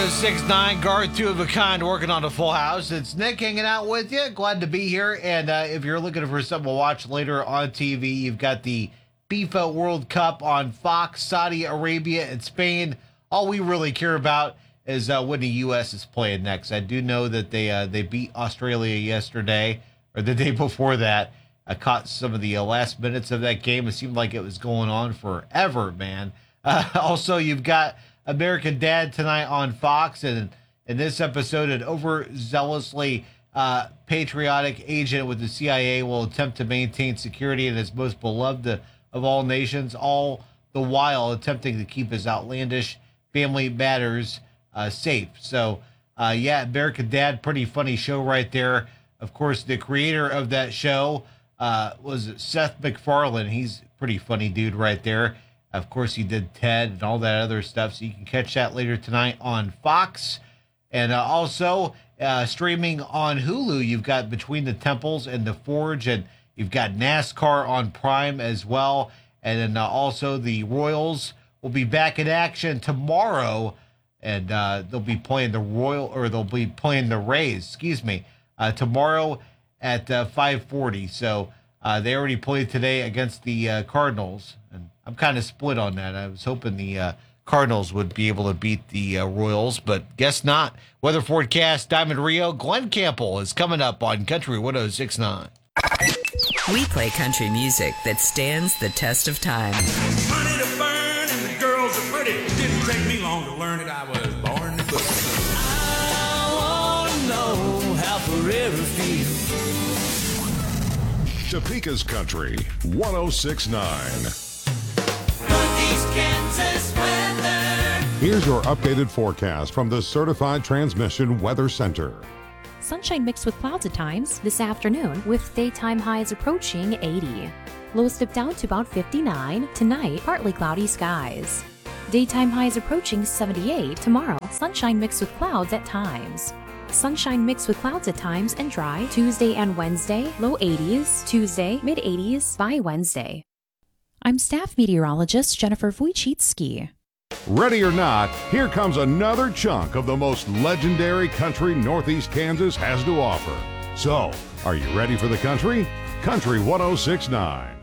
1069, Garth, two of a kind, working on a full house. It's Nick hanging out with you. Glad to be here. And if you're looking for something to watch later on TV, you've got the FIFA World Cup on Fox, Saudi Arabia, and Spain. All we really care about is when the U.S. is playing next. I do know that they beat Australia yesterday, or the day before that. I caught some of the last minutes of that game. It seemed like it was going on forever, man. Also, you've got American Dad tonight on Fox, and in this episode, an overzealously patriotic agent with the CIA will attempt to maintain security in his most beloved of all nations, all the while attempting to keep his outlandish family matters safe. So, yeah, American Dad, pretty funny show right there. Of course, the creator of that show was Seth MacFarlane. He's a pretty funny dude right there. Of course, he did Ted and all that other stuff, so you can catch that later tonight on Fox. And also, streaming on Hulu, you've got Between the Temples and The Forge, and you've got NASCAR on Prime as well. And then also the Royals will be back in action tomorrow, and they'll be playing the Rays, tomorrow at 5:40. So they already played today against the Cardinals, and I'm kind of split on that. I was hoping the Cardinals would be able to beat the Royals, but guess not. Weather forecast, Diamond Rio, Glenn Campbell is coming up on Country 106.9. We play country music that stands the test of time. Money to burn and the girls are pretty. Didn't take me long to learn it. I was born to cook. I want to know how forever feels. Topeka's Country 106.9. Northeast Kansas weather. Here's your updated forecast from the Certified Transmission Weather Center. Sunshine mixed with clouds at times this afternoon, with daytime highs approaching 80. Lows dip down to about 59. Tonight, partly cloudy skies. Daytime highs approaching 78. Tomorrow, sunshine mixed with clouds at times. Sunshine mixed with clouds at times and dry. Tuesday and Wednesday, low 80s. Tuesday, mid 80s by Wednesday. I'm staff meteorologist Jennifer Wojcicki. Ready or not, here comes another chunk of the most legendary country Northeast Kansas has to offer. So, are you ready for the country? Country 106.9.